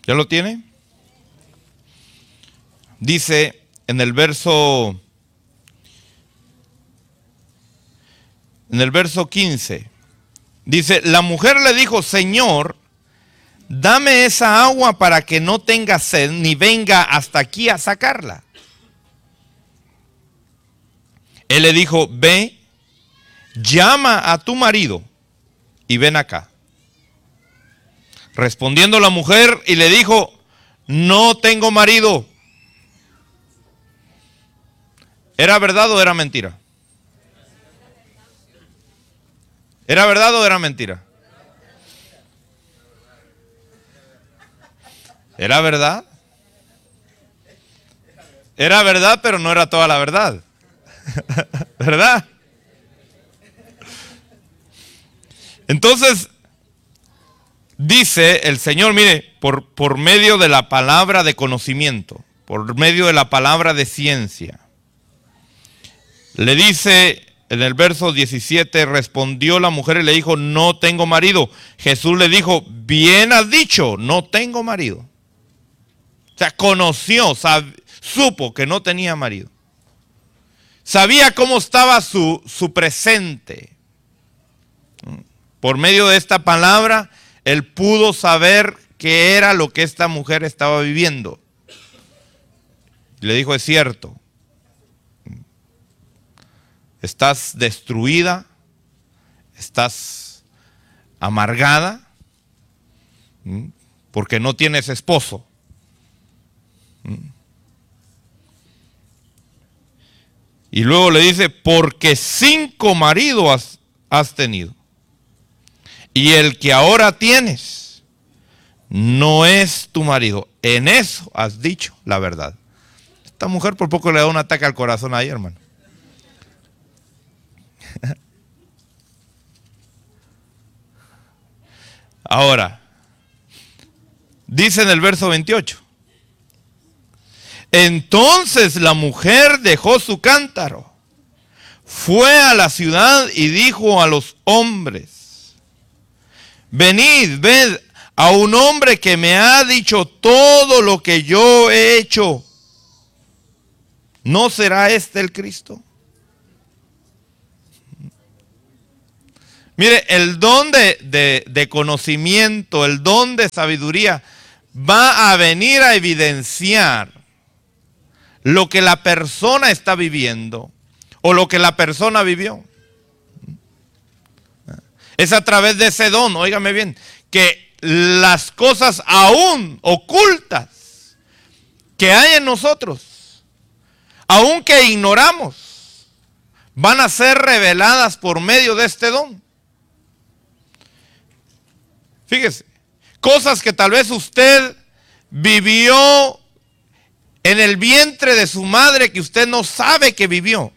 ¿Ya lo tiene? Dice en el verso 15, dice, la mujer le dijo, Señor, dame esa agua para que no tenga sed, ni venga hasta aquí a sacarla. Él le dijo, ve, llama a tu marido y ven acá. Respondiendo la mujer y le dijo, no tengo marido. ¿Era verdad o era mentira? ¿Era verdad o era mentira? ¿Era verdad? Era verdad, pero no era toda la verdad. ¿Verdad? Entonces, dice el Señor, mire, por medio de la palabra de conocimiento, por medio de la palabra de ciencia, le dice en el verso 17, respondió la mujer y le dijo, no tengo marido. Jesús le dijo, bien has dicho, no tengo marido. O sea, conoció, supo que no tenía marido. Sabía cómo estaba su presente. Por medio de esta palabra, él pudo saber qué era lo que esta mujer estaba viviendo. Le dijo, es cierto. Estás destruida, estás amargada, porque no tienes esposo. Y luego le dice, porque 5 maridos has tenido. Y el que ahora tienes no es tu marido. En eso has dicho la verdad. Esta mujer por poco le da un ataque al corazón ahí, hermano. Ahora, dice en el verso 28. Entonces la mujer dejó su cántaro, fue a la ciudad y dijo a los hombres, venid, ved a un hombre que me ha dicho todo lo que yo he hecho. ¿No será este el Cristo? Mire, el don de conocimiento, el don de sabiduría va a venir a evidenciar lo que la persona está viviendo o lo que la persona vivió. Es a través de ese don, óigame bien, que las cosas aún ocultas que hay en nosotros, aún que ignoramos, van a ser reveladas por medio de este don. Fíjese, cosas que tal vez usted vivió en el vientre de su madre que usted no sabe que vivió.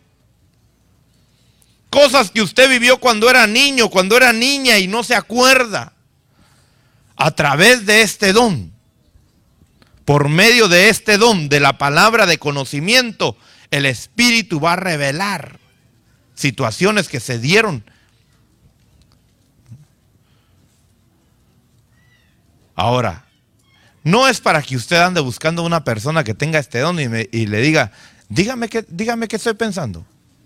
Cosas que usted vivió cuando era niño, cuando era niña y no se acuerda. A través de este don, por medio de este don, de la palabra de conocimiento, el Espíritu va a revelar situaciones que se dieron. Ahora, no es para que usted ande buscando una persona que tenga este don y le diga, dígame qué estoy pensando.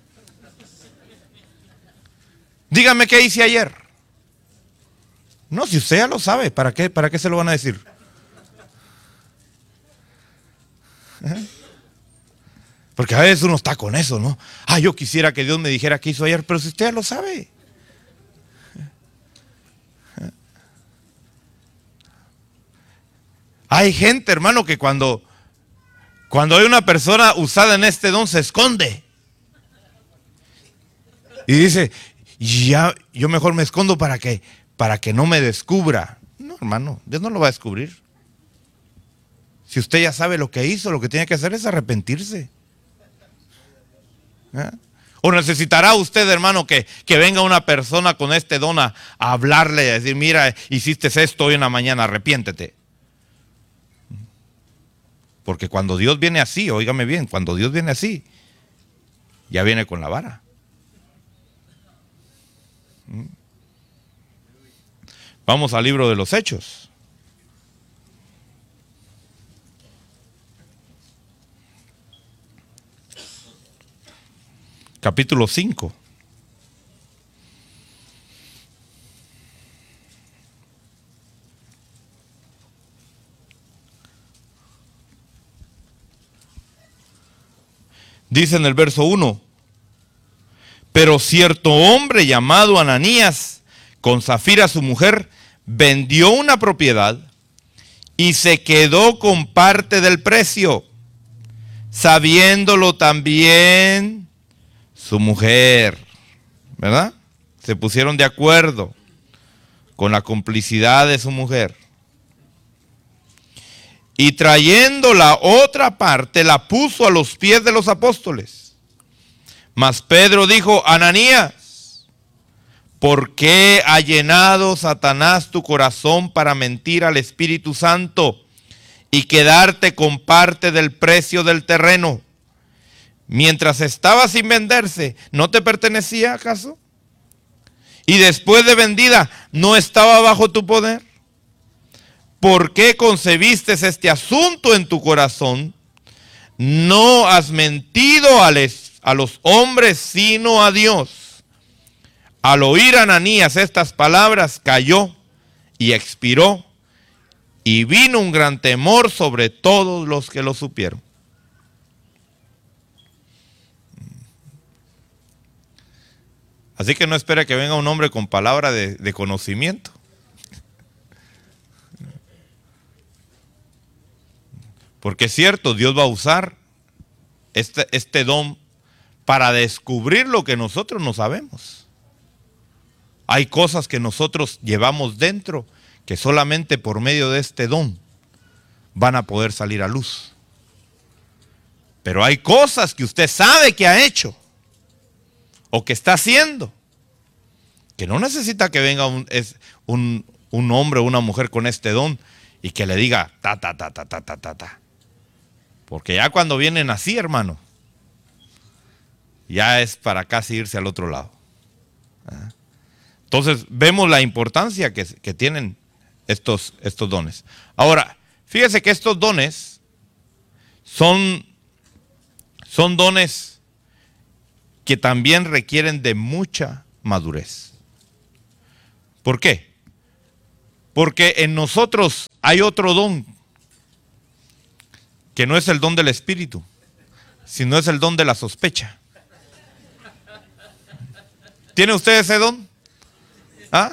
Dígame qué hice ayer. No, si usted ya lo sabe, ¿para qué se lo van a decir? Porque a veces uno está con eso, ¿no? Yo quisiera que Dios me dijera qué hizo ayer, pero si usted ya lo sabe. Hay gente, hermano, que cuando hay una persona usada en este don se esconde. Y dice, ya, yo mejor me escondo para que no me descubra. No, hermano, Dios no lo va a descubrir. Si usted ya sabe lo que hizo, lo que tiene que hacer es arrepentirse. O necesitará usted, hermano, que venga una persona con este don a hablarle, a decir, mira, hiciste esto hoy en la mañana, arrepiéntete. Porque cuando Dios viene así, óigame bien, cuando Dios viene así, ya viene con la vara. Vamos al libro de los Hechos. capítulo 5. Dice en el verso 1: pero cierto hombre llamado Ananías, con Zafira su mujer, vendió una propiedad y se quedó con parte del precio, sabiéndolo también su mujer. ¿Verdad? Se pusieron de acuerdo con la complicidad de su mujer. Y trayendo la otra parte, la puso a los pies de los apóstoles. Mas Pedro dijo: Ananías, ¿por qué ha llenado Satanás tu corazón para mentir al Espíritu Santo y quedarte con parte del precio del terreno? Mientras estaba sin venderse, ¿no te pertenecía acaso? Y después de vendida, ¿no estaba bajo tu poder? ¿Por qué concebiste este asunto en tu corazón? No has mentido a los hombres, sino a Dios. Al oír Ananías estas palabras, cayó y expiró, y vino un gran temor sobre todos los que lo supieron. Así que no espere que venga un hombre con palabra de conocimiento. Porque es cierto, Dios va a usar este don para descubrir lo que nosotros no sabemos. Hay cosas que nosotros llevamos dentro que solamente por medio de este don van a poder salir a luz. Pero hay cosas que usted sabe que ha hecho o que está haciendo, que no necesita que venga un hombre o una mujer con este don y que le diga ta. Porque ya cuando vienen así, hermano, ya es para casi irse al otro lado. Entonces vemos la importancia que tienen estos dones. Ahora, fíjese que estos dones son dones que también requieren de mucha madurez. ¿Por qué? Porque en nosotros hay otro don, que no es el don del Espíritu, sino es el don de la sospecha. ¿Tiene usted ese don? ¿Ah?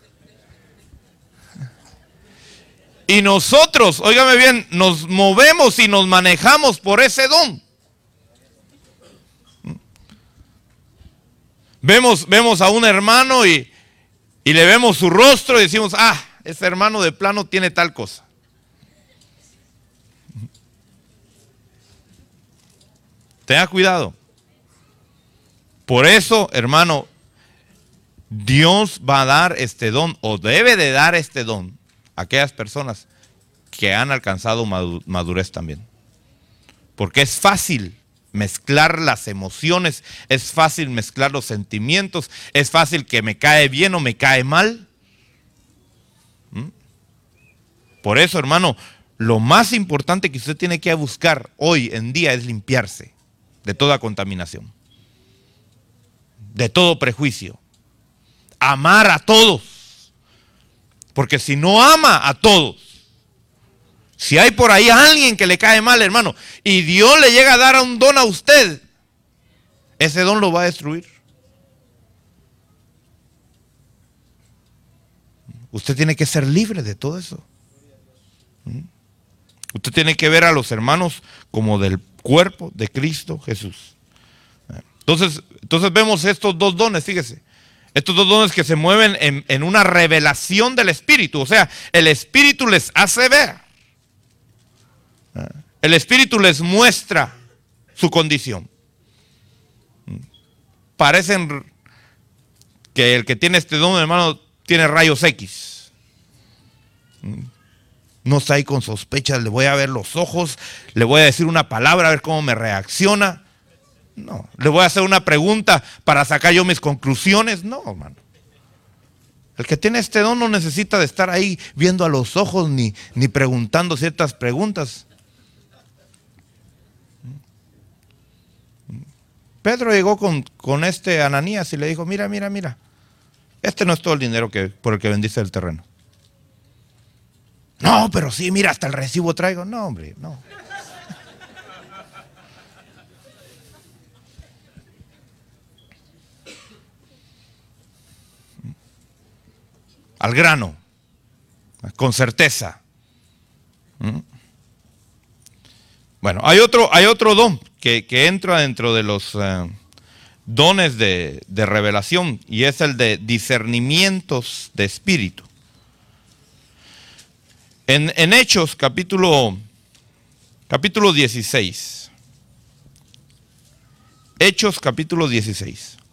Y nosotros, óigame bien, nos movemos y nos manejamos por ese don. Vemos a un hermano y le vemos su rostro y decimos: ese hermano de plano tiene tal cosa. Tenga cuidado. Por eso, hermano, Dios va a dar este don, o debe de dar este don, a aquellas personas que han alcanzado madurez también. Porque es fácil mezclar las emociones, es fácil mezclar los sentimientos, es fácil que me cae bien o me cae mal. Por eso, hermano, lo más importante que usted tiene que buscar hoy en día es limpiarse de toda contaminación, de todo prejuicio. Amar a todos. Porque si no ama a todos, si hay por ahí alguien que le cae mal, hermano, y Dios le llega a dar un don a usted, ese don lo va a destruir. Usted tiene que ser libre de todo eso. Usted tiene que ver a los hermanos como del cuerpo de Cristo Jesús. Entonces vemos estos dos dones, fíjese. Estos dos dones que se mueven en una revelación del Espíritu. O sea, el Espíritu les hace ver. El Espíritu les muestra su condición. Parecen que el que tiene este don, hermano, tiene rayos X. No está ahí con sospechas, le voy a ver los ojos, le voy a decir una palabra a ver cómo me reacciona. No, le voy a hacer una pregunta para sacar yo mis conclusiones. No, hermano. El que tiene este don no necesita de estar ahí viendo a los ojos ni preguntando ciertas preguntas. Pedro llegó con este Ananías y le dijo, mira, mira, mira, este no es todo el dinero por el que vendiste el terreno. No, pero sí, mira, hasta el recibo traigo. No, hombre, no. Al grano, con certeza. Bueno, hay otro don que entra dentro de los dones de revelación, y es el de discernimientos de espíritu. En Hechos capítulo 16. Hechos capítulo 16.